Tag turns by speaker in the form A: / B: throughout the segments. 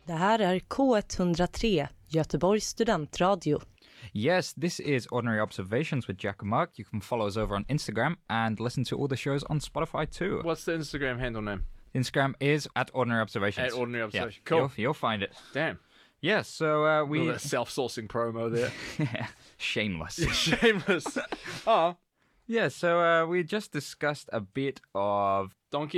A: Det här är K103, Göteborgs studentradio.
B: Yes, this is Ordinary Observations with Jack and Mark. You can follow us over on Instagram and listen to all the shows on Spotify too.
C: What's the Instagram handle name?
B: Instagram is at Ordinary Observations.
C: At Ordinary Observations.
B: Yeah,
C: Cool.
B: You'll find it.
C: Damn.
B: Yeah, so we...
C: Little self-sourcing promo there.
B: Shameless.
C: Shameless. Oh.
B: Yeah, so we just discussed a bit of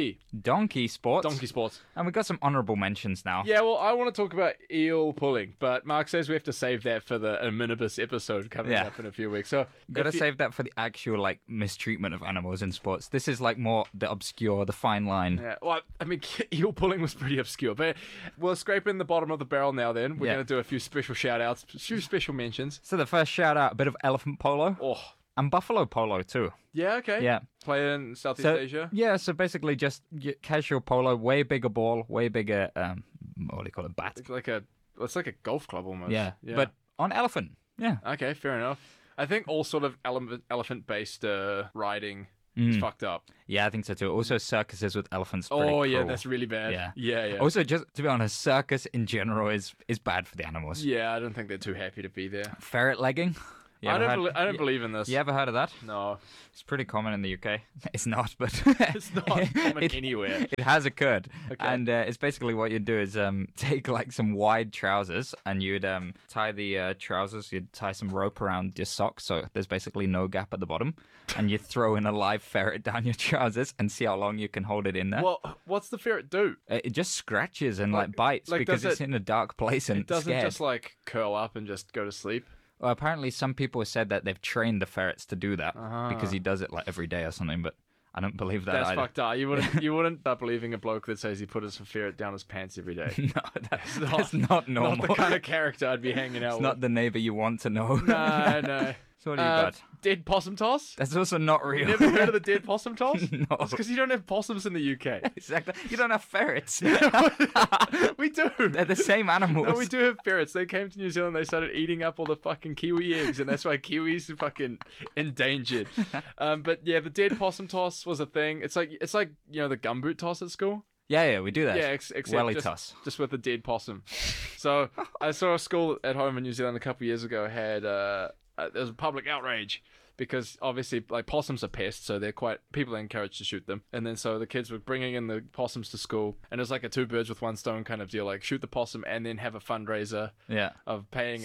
B: donkey sports.
C: Donkey sports.
B: And we got some honourable mentions now.
C: Yeah, well, I want to talk about eel pulling, but Mark says we have to save that for the Omnibus episode coming up in a few weeks. So
B: gotta save that for the actual, like, mistreatment of animals in sports. This is, like, more the obscure, the fine line.
C: Yeah, well, I mean, eel pulling was pretty obscure, but we're scraping the bottom of the barrel now then. We're going to do a few special shout-outs, a few special mentions.
B: So the first shout-out, a bit of elephant polo.
C: Oh.
B: And buffalo polo, too.
C: Yeah, okay.
B: Yeah.
C: Play in Southeast Asia?
B: Yeah, so basically just casual polo, way bigger ball, way bigger, what do you call it, bat?
C: It's like a golf club almost.
B: Yeah, but on elephant. Yeah.
C: Okay, fair enough. I think all sort of elephant-based riding is fucked up.
B: Yeah, I think so too. Also, circuses with elephants. Pretty
C: yeah,
B: cruel.
C: that's really bad. Yeah.
B: Also, just to be honest, circus in general is bad for the animals.
C: Yeah, I don't think they're too happy to be there.
B: Ferret legging.
C: I don't believe in this.
B: You ever heard of that?
C: No.
B: It's pretty common in the UK. It's not, but...
C: It's not common anywhere.
B: It has occurred.
C: Okay.
B: And it's basically what you'd do is take like some wide trousers and you'd tie the trousers, you'd tie some rope around your socks so there's basically no gap at the bottom. And you throw in a live ferret down your trousers and see how long you can hold it in there.
C: Well, what's the ferret do?
B: It just scratches and like bites because it's in a dark place and
C: it doesn't
B: scared.
C: just like curl up and just go to sleep.
B: Well, apparently some people said that they've trained the ferrets to do that because he does it like every day or something, but I don't believe that
C: That's
B: either.
C: fucked up. You wouldn't start believing a bloke that says he put his ferret down his pants every day.
B: No, that's not normal.
C: Not the kind of character I'd be hanging out with.
B: It's not the neighbour you want to know.
C: No.
B: So what do you got?
C: Dead possum toss?
B: That's also not real.
C: You never heard of the dead possum toss?
B: No.
C: It's because you don't have possums in the UK.
B: Exactly. You don't have ferrets.
C: We do.
B: They're the same animals.
C: No, we do have ferrets. They came to New Zealand, they started eating up all the fucking kiwi eggs, and that's why kiwis are fucking endangered. But yeah, the dead possum toss was a thing. It's like you know the gumboot toss at school.
B: Yeah, we do that.
C: Yeah, except
B: welly toss.
C: Just with the dead possum. So I saw a school at home in New Zealand a couple of years ago had there was a public outrage because obviously like possums are pests, so people are encouraged to shoot them. And then so the kids were bringing in the possums to school, and it was like a two birds with one stone kind of deal, like shoot the possum and then have a fundraiser of paying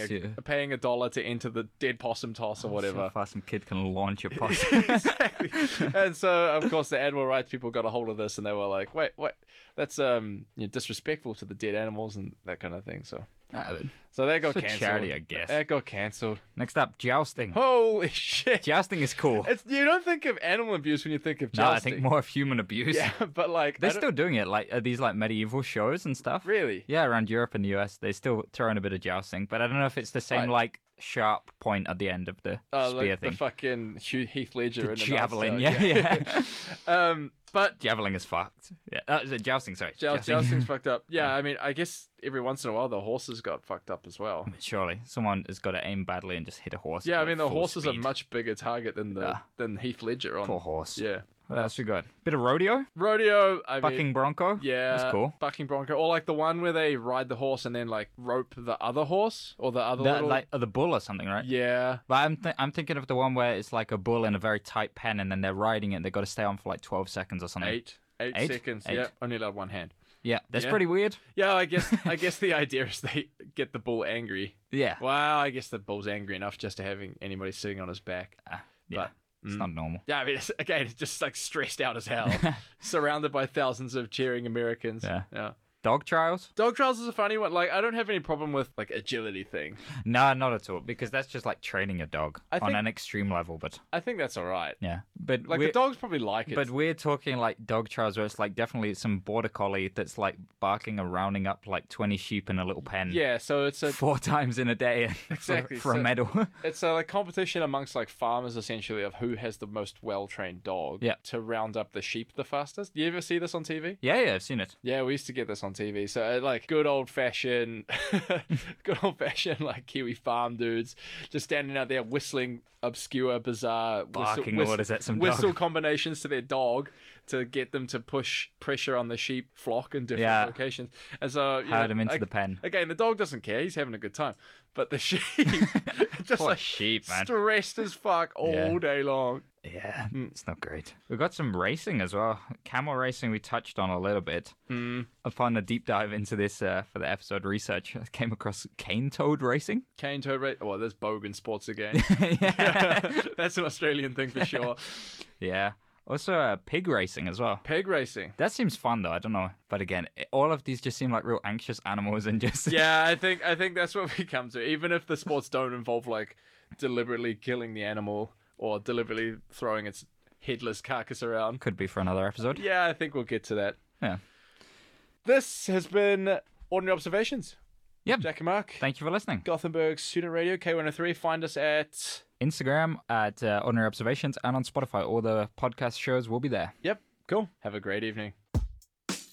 C: $1 to enter the dead possum toss or whatever.
B: So far some kid can launch a possum.
C: Exactly. And so of course the animal rights people got a hold of this and they were like, wait, that's disrespectful to the dead animals and that kind of thing. So that got cancelled.
B: Charity, I guess.
C: That got cancelled.
B: Next up, jousting.
C: Holy shit.
B: Jousting is cool.
C: You don't think of animal abuse when you think of jousting.
B: No, I think more of human abuse.
C: Yeah, but like...
B: They're still doing it, like these like medieval shows and stuff.
C: Really?
B: Yeah, around Europe and the US, they still throw in a bit of jousting, but I don't know if it's the same like sharp point at the end of the spear
C: like
B: thing.
C: The fucking Heath Ledger
B: the
C: in the
B: javelin, yeah.
C: But
B: javelin is fucked. Yeah, jousting. Sorry,
C: jousting's fucked up. Yeah, I mean, I guess every once in a while the horses got fucked up as well.
B: Surely, someone has got to aim badly and just hit a horse.
C: Yeah, I mean the horses
B: speed.
C: are a much bigger target than Heath Ledger on.
B: Poor horse.
C: Yeah.
B: What else we got? Bit of rodeo.
C: Bucking
B: bronco.
C: Yeah,
B: that's cool.
C: Bucking bronco, or like the one where they ride the horse and then like rope the other horse or the other
B: the bull or something, right?
C: Yeah.
B: But I'm thinking of the one where it's like a bull in a very tight pen and then they're riding it. They've got to stay on for like 12 seconds or something.
C: Eight seconds. Yeah, only allowed one hand.
B: Yeah, that's pretty weird.
C: Yeah, I guess the idea is they get the bull angry.
B: Yeah.
C: Well, I guess the bull's angry enough just to having anybody sitting on his back.
B: Yeah. It's not normal.
C: Yeah, I mean, it's just like stressed out as hell, surrounded by thousands of cheering Americans. Yeah.
B: Dog trials?
C: Dog trials is a funny one. Like, I don't have any problem with like agility thing.
B: No, not at all. Because that's just like training a dog on an extreme level. But
C: I think that's all right.
B: Yeah, but
C: like the dogs probably like it.
B: But we're talking like dog trials where it's like definitely some border collie that's like barking or rounding up like 20 sheep in a little pen.
C: Yeah, so it's
B: 4 times in a day
C: exactly
B: for a medal.
C: It's a like competition amongst like farmers essentially of who has the most well-trained dog to round up the sheep the fastest. Do you ever see this on TV?
B: Yeah, I've seen it.
C: Yeah, we used to get this on TV. So like good old fashioned like Kiwi farm dudes just standing out there whistling obscure, bizarre
B: barking. What is that? Some
C: whistle
B: dog?
C: Combinations to their dog to get them to push pressure on the sheep flock in different
B: Yeah.
C: locations. And so
B: Herd him into the pen.
C: Again, the dog doesn't care; he's having a good time. But the sheep, just
B: Poor
C: like
B: sheep, man.
C: stressed as fuck all
B: Yeah.
C: day long.
B: Yeah, it's not great. We've got some racing as well. Camel racing we touched on a little bit. Upon a deep dive into this for the episode research, I came across cane toad racing.
C: Cane toad race. Well, there's Bogan Sports again.
B: Yeah.
C: That's an Australian thing for sure.
B: Yeah. Also pig racing as well.
C: Pig racing.
B: That seems fun though. I don't know, but again, all of these just seem like real anxious animals and just
C: Yeah, I think that's what we come to. Even if the sports don't involve like deliberately killing the animal or deliberately throwing its headless carcass around.
B: could be for another episode.
C: Yeah, I think we'll get to that.
B: Yeah.
C: This has been Ordinary Observations.
B: Yep.
C: Jack and Mark.
B: Thank you for listening.
C: Gothenburg Student Radio, K103. Find us at...
B: Instagram at Ordinary Observations and on Spotify. All the podcast shows will be there.
C: Yep, cool. Have a great evening.